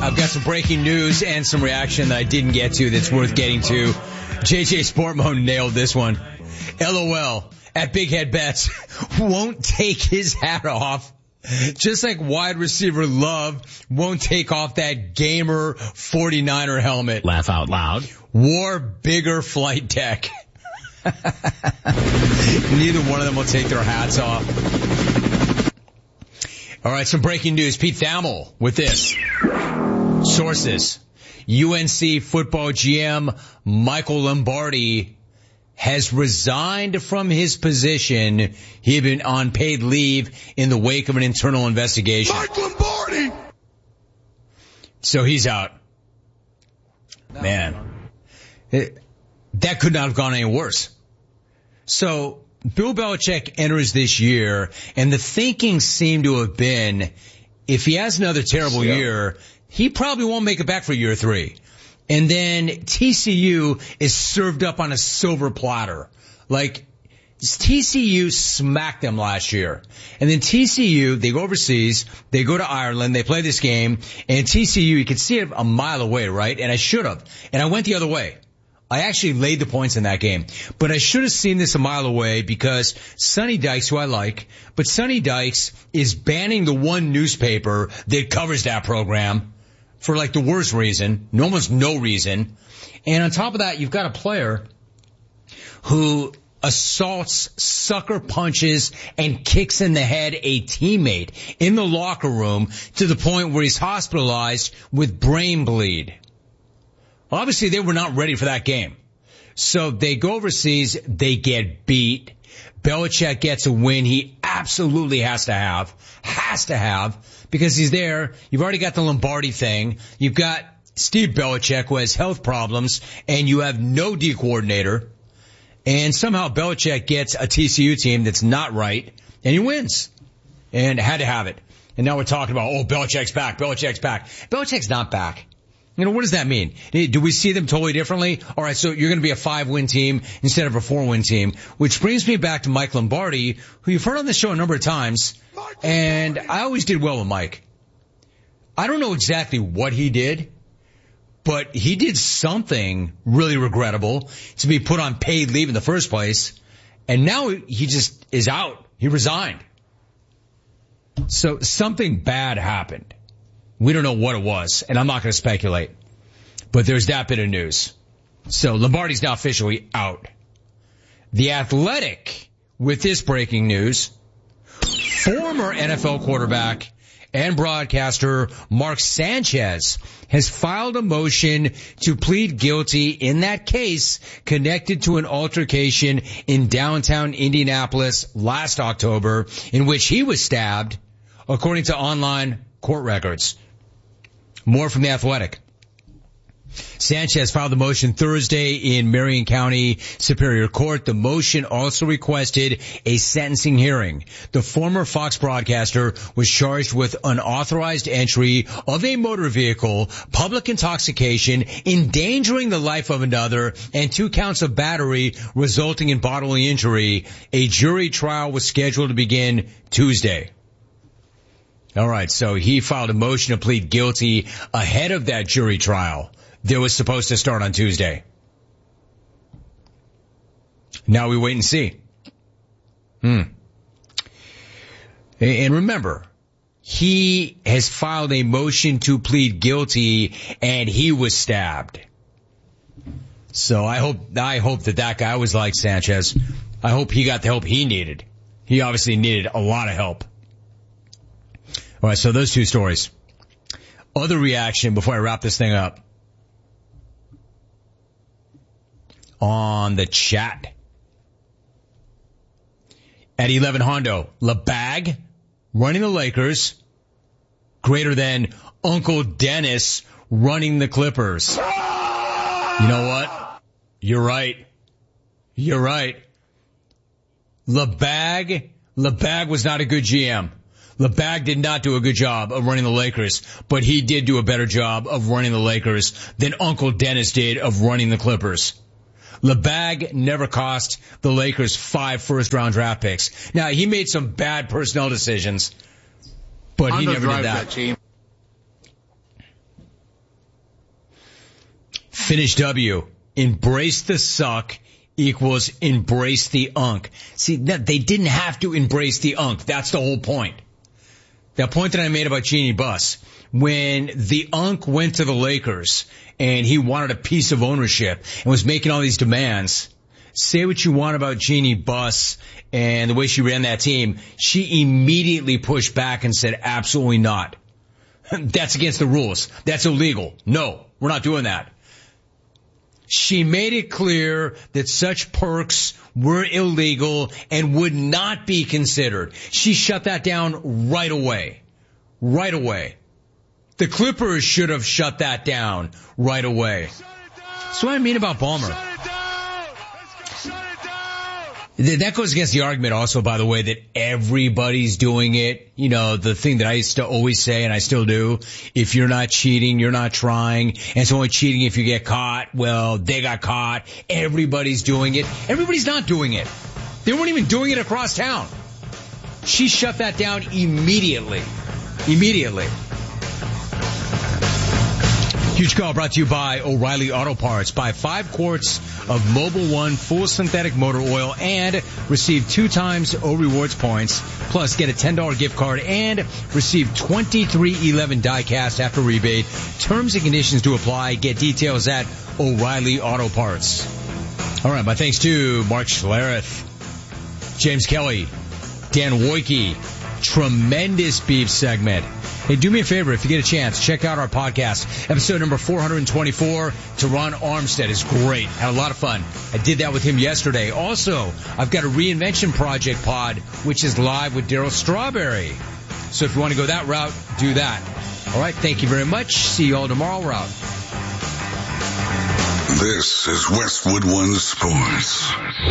I've got some breaking news and some reaction that I didn't get to that's worth getting to. JJ Sport Mode nailed this one. LOL at Big Head Bets won't take his hat off. Just like wide receiver Love won't take off that gamer 49er helmet. Laugh out loud. Wore bigger flight deck. Neither one of them will take their hats off. All right, some breaking news. Pete Thamel with this. Sources. UNC football GM Michael Lombardi has resigned from his position. He had been on paid leave in the wake of an internal investigation. Mike Lombardi! So he's out. Man. That could not have gone any worse. So Bill Belichick enters this year, and the thinking seemed to have been, if he has another terrible year, he probably won't make it back for year 3. And then TCU is served up on a silver platter. Like, TCU smacked them last year. And then TCU, they go overseas, they go to Ireland, they play this game, and TCU, you could see it a mile away, right? And I should have. And I went the other way. I actually laid the points in that game. But I should have seen this a mile away because Sonny Dykes, who I like, but Sonny Dykes is banning the one newspaper that covers that program for like the worst reason, almost no reason. And on top of that, you've got a player who assaults, sucker punches, and kicks in the head a teammate in the locker room to the point where he's hospitalized with brain bleed. Obviously, they were not ready for that game. So they go overseas, they get beat. Belichick gets a win he absolutely has to have, because he's there. You've already got the Lombardi thing. You've got Steve Belichick, who has health problems, and you have no D coordinator. And somehow Belichick gets a TCU team that's not right, and he wins. And had to have it. And now we're talking about, Belichick's back. Belichick's not back. You know, what does that mean? Do we see them totally differently? All right, so you're going to be a 5-win team instead of a 4-win team, which brings me back to Mike Lombardi, who you've heard on the show a number of times, and I always did well with Mike. I don't know exactly what he did, but he did something really regrettable to be put on paid leave in the first place, and now he just is out. He resigned. So something bad happened. We don't know what it was, and I'm not going to speculate. But there's that bit of news. So Lombardi's now officially out. The Athletic, with this breaking news, former NFL quarterback and broadcaster Mark Sanchez has filed a motion to plead guilty in that case connected to an altercation in downtown Indianapolis last October in which he was stabbed, according to online court records. More from The Athletic. Sanchez filed the motion Thursday in Marion County Superior Court. The motion also requested a sentencing hearing. The former Fox broadcaster was charged with unauthorized entry of a motor vehicle, public intoxication, endangering the life of another, and 2 counts of battery resulting in bodily injury. A jury trial was scheduled to begin Tuesday. All right, so he filed a motion to plead guilty ahead of that jury trial that was supposed to start on Tuesday. Now we wait and see. And remember, he has filed a motion to plead guilty and he was stabbed. So I hope that guy was like Sanchez. I hope he got the help he needed. He obviously needed a lot of help. All right, so those 2 stories. Other reaction before I wrap this thing up. On the chat. At 11 Hondo, LeBag running the Lakers greater than Uncle Dennis running the Clippers. You know what? You're right. LeBag was not a good GM. LeBag did not do a good job of running the Lakers, but he did do a better job of running the Lakers than Uncle Dennis did of running the Clippers. LeBag never cost the Lakers 5 first-round draft picks. Now, he made some bad personnel decisions, but he never did that. Finish W. Embrace the suck equals embrace the unk. See, they didn't have to embrace the unk. That's the whole point. That point that I made about Jeannie Buss. When the unk went to the Lakers and he wanted a piece of ownership and was making all these demands, say what you want about Jeannie Buss and the way she ran that team, she immediately pushed back and said, absolutely not. That's against the rules. That's illegal. No, we're not doing that. She made it clear that such perks were illegal and would not be considered. She shut that down right away. Right away. The Clippers should have shut that down right away. That's what I mean about Ballmer. That goes against the argument also, by the way, that everybody's doing it. You know, the thing that I used to always say, and I still do, if you're not cheating, you're not trying. And it's only cheating if you get caught. Well, they got caught. Everybody's doing it. Everybody's not doing it. They weren't even doing it across town. She shut that down immediately. Immediately. Huge call brought to you by O'Reilly Auto Parts. Buy 5 quarts of Mobil 1 full synthetic motor oil and receive 2 times O Rewards points. Plus, get a $10 gift card and receive 2311 die-cast after rebate. Terms and conditions do apply. Get details at O'Reilly Auto Parts. All right, my thanks to Mark Schlereth, James Kelly, Dan Wojcicki. Tremendous beef segment. Hey, do me a favor, if you get a chance, check out our podcast. Episode number 424, Teron Armstead is great. Had a lot of fun. I did that with him yesterday. Also, I've got a reinvention project pod, which is live with Daryl Strawberry. So if you want to go that route, do that. All right, thank you very much. See you all tomorrow. We're out. This is Westwood One Sports.